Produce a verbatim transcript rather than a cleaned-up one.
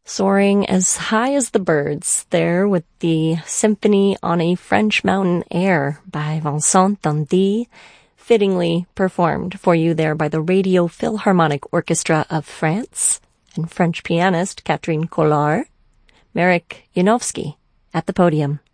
Soaring as high as the birds, there with the Symphony on a French Mountain Air by Vincent Dandy, fittingly performed for you there by the Radio Philharmonic Orchestra of France and French pianist Catherine Collard, Marek Janowski at the podium.